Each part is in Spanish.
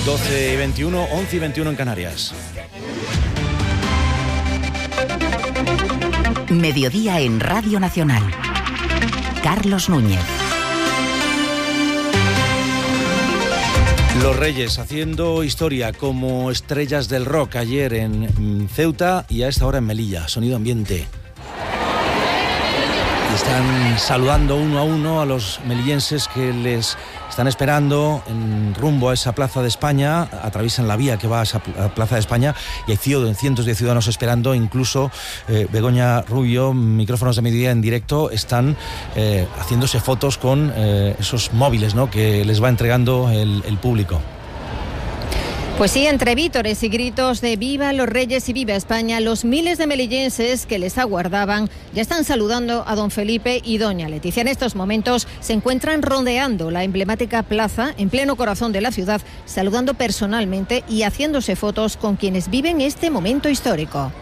12:21, 11:21 en Canarias. Mediodía en Radio Nacional. Carlos Núñez. Los Reyes haciendo historia como estrellas del rock ayer en Ceuta y a esta hora en Melilla. Sonido ambiente. Están saludando uno a uno a los melillenses que les están esperando en rumbo a esa Plaza de España. Atraviesan la vía que va a esa Plaza de España y hay cientos de ciudadanos esperando. Incluso Begoña Rubio, micrófonos de Mediodía en directo, están haciéndose fotos con esos móviles, ¿no?, que les va entregando el público. Pues sí, entre vítores y gritos de ¡Viva los Reyes y viva España!, los miles de melillenses que les aguardaban ya están saludando a don Felipe y doña Leticia. En estos momentos se encuentran rodeando la emblemática plaza en pleno corazón de la ciudad, saludando personalmente y haciéndose fotos con quienes viven este momento histórico.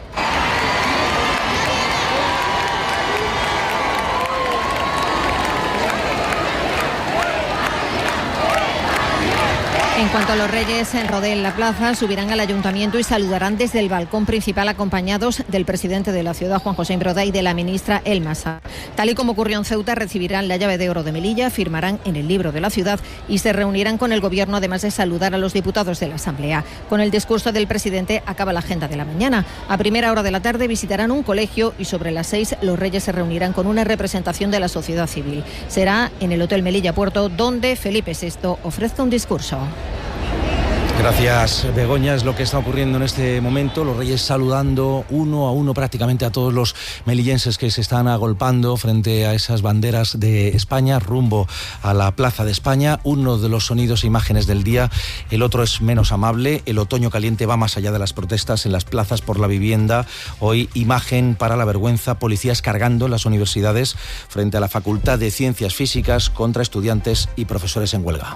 En cuanto a los Reyes rodeen la plaza, subirán al ayuntamiento y saludarán desde el balcón principal acompañados del presidente de la ciudad, Juan José Imbroda, y de la ministra Elma Sá. Tal y como ocurrió en Ceuta, recibirán la llave de oro de Melilla, firmarán en el libro de la ciudad y se reunirán con el gobierno, además de saludar a los diputados de la Asamblea. Con el discurso del presidente acaba la agenda de la mañana. A primera hora de la tarde visitarán un colegio y sobre las 6 los Reyes se reunirán con una representación de la sociedad civil. Será en el Hotel Melilla Puerto donde Felipe VI ofrezca un discurso. Gracias, Begoña. Es lo que está ocurriendo en este momento. Los Reyes saludando uno a uno prácticamente a todos los melillenses que se están agolpando frente a esas banderas de España, rumbo a la Plaza de España. Uno de los sonidos e imágenes del día, el otro es menos amable. El otoño caliente va más allá de las protestas en las plazas por la vivienda. Hoy, imagen para la vergüenza: policías cargando las universidades frente a la Facultad de Ciencias Físicas contra estudiantes y profesores en huelga.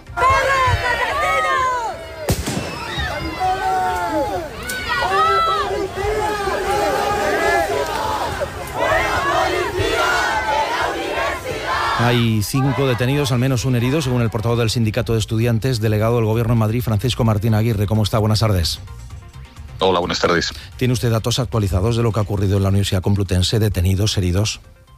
Hay 5 detenidos, al menos un herido, según el portavoz del Sindicato de Estudiantes, delegado del Gobierno en Madrid, Francisco Martín Aguirre. ¿Cómo está? Buenas tardes. Hola, buenas tardes. ¿Tiene usted datos actualizados de lo que ha ocurrido en la Universidad Complutense? ¿Detenidos, heridos?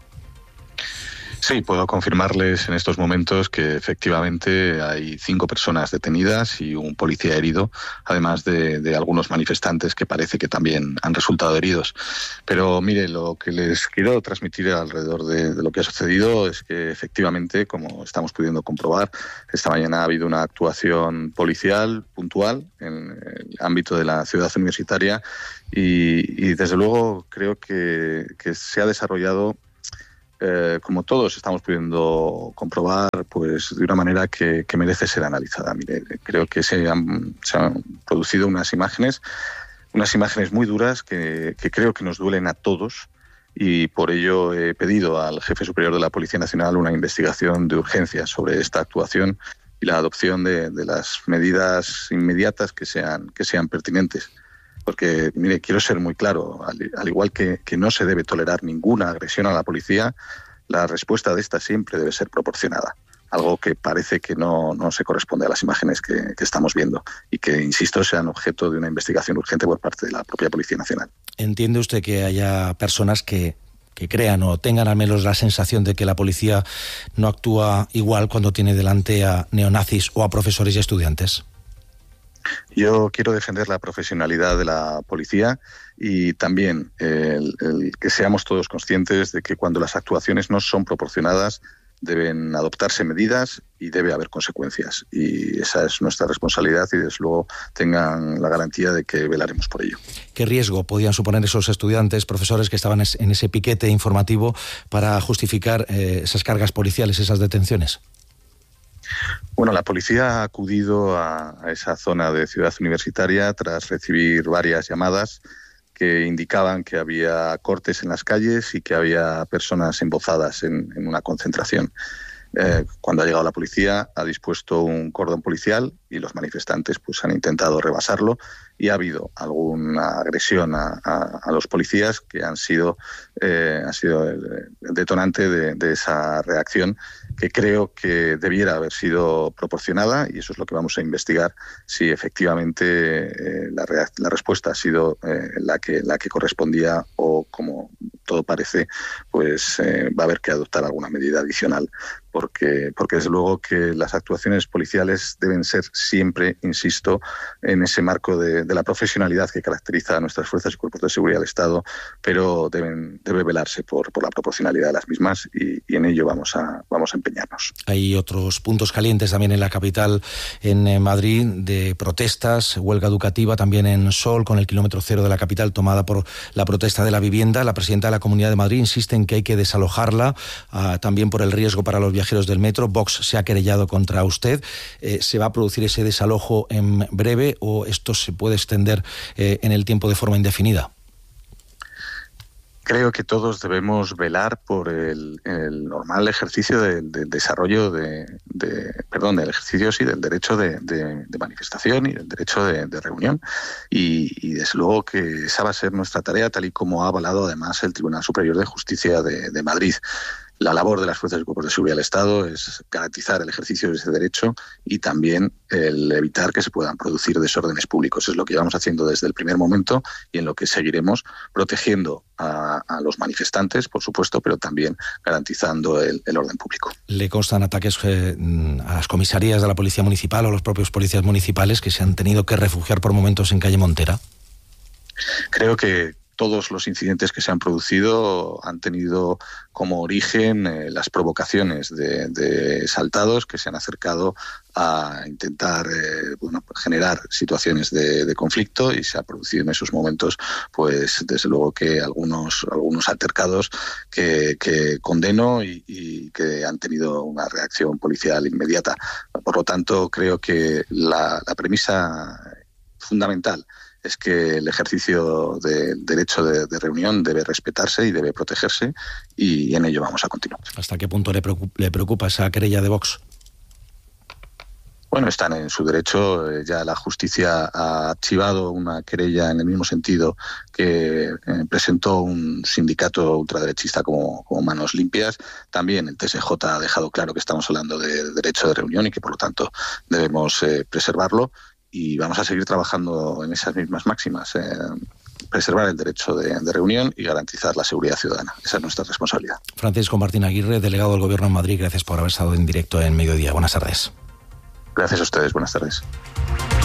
Sí, puedo confirmarles en estos momentos que efectivamente hay 5 personas detenidas y un policía herido, además de algunos manifestantes que parece que también han resultado heridos. Pero mire, lo que les quiero transmitir alrededor de lo que ha sucedido es que efectivamente, como estamos pudiendo comprobar, esta mañana ha habido una actuación policial puntual en el ámbito de la ciudad universitaria y desde luego creo que se ha desarrollado, como todos estamos pudiendo comprobar, pues de una manera que merece ser analizada. Mire, creo que se han producido unas imágenes muy duras que creo que nos duelen a todos, y por ello he pedido al jefe superior de la Policía Nacional una investigación de urgencia sobre esta actuación y la adopción de las medidas inmediatas que sean pertinentes. Porque, mire, quiero ser muy claro, al igual que no se debe tolerar ninguna agresión a la policía, la respuesta de esta siempre debe ser proporcionada. Algo que parece que no se corresponde a las imágenes que estamos viendo y que, insisto, sean objeto de una investigación urgente por parte de la propia Policía Nacional. ¿Entiende usted que haya personas que crean o tengan al menos la sensación de que la policía no actúa igual cuando tiene delante a neonazis o a profesores y estudiantes? Yo quiero defender la profesionalidad de la policía y también el que seamos todos conscientes de que cuando las actuaciones no son proporcionadas deben adoptarse medidas y debe haber consecuencias. Y esa es nuestra responsabilidad y desde luego tengan la garantía de que velaremos por ello. ¿Qué riesgo podían suponer esos estudiantes, profesores que estaban en ese piquete informativo para justificar esas cargas policiales, esas detenciones? Bueno, la policía ha acudido a esa zona de ciudad universitaria tras recibir varias llamadas que indicaban que había cortes en las calles y que había personas embozadas en una concentración. Cuando ha llegado la policía, ha dispuesto un cordón policial y los manifestantes pues han intentado rebasarlo y ha habido alguna agresión a los policías que ha sido el detonante de esa reacción, que creo que debiera haber sido proporcionada, y eso es lo que vamos a investigar, si efectivamente la respuesta ha sido la que correspondía, o, como todo parece, pues va a haber que adoptar alguna medida adicional, porque desde luego que las actuaciones policiales deben ser siempre, insisto, en ese marco de la profesionalidad que caracteriza a nuestras fuerzas y cuerpos de seguridad del Estado, pero debe velarse por la proporcionalidad de las mismas, y en ello vamos a empeñarnos. Hay otros puntos calientes también en la capital, en Madrid, de protestas, huelga educativa también en Sol, con el kilómetro cero de la capital tomada por la protesta de la vivienda. La presidenta de la Comunidad de Madrid insiste en que hay que desalojarla, también por el riesgo para los viajeros del metro. Vox se ha querellado contra usted. ¿Se va a producir ese desalojo en breve, o esto se puede extender en el tiempo de forma indefinida? Creo que todos debemos velar por el normal ejercicio del desarrollo del ejercicio, sí, del derecho de manifestación y del derecho de reunión, y desde luego que esa va a ser nuestra tarea, tal y como ha avalado además el Tribunal Superior de Justicia de Madrid. La labor de las fuerzas y cuerpos de seguridad del Estado es garantizar el ejercicio de ese derecho y también el evitar que se puedan producir desórdenes públicos. Es lo que llevamos haciendo desde el primer momento y en lo que seguiremos, protegiendo a los manifestantes, por supuesto, pero también garantizando el orden público. ¿Le constan ataques a las comisarías de la Policía Municipal o a los propios policías municipales que se han tenido que refugiar por momentos en calle Montera? Creo que todos los incidentes que se han producido han tenido como origen las provocaciones de exaltados que se han acercado a intentar generar situaciones de conflicto, y se ha producido en esos momentos, pues desde luego que algunos altercados que condeno y que han tenido una reacción policial inmediata. Por lo tanto, creo que la premisa fundamental es que el ejercicio del derecho de reunión debe respetarse y debe protegerse, y en ello vamos a continuar. ¿Hasta qué punto le preocupa esa querella de Vox? Bueno, están en su derecho. Ya la justicia ha archivado una querella en el mismo sentido que presentó un sindicato ultraderechista como Manos Limpias. También el TSJ ha dejado claro que estamos hablando de derecho de reunión y que por lo tanto debemos preservarlo. Y vamos a seguir trabajando en esas mismas máximas, preservar el derecho de reunión y garantizar la seguridad ciudadana. Esa es nuestra responsabilidad. Francisco Martín Aguirre, delegado del Gobierno en Madrid, gracias por haber estado en directo en Mediodía. Buenas tardes. Gracias a ustedes, buenas tardes.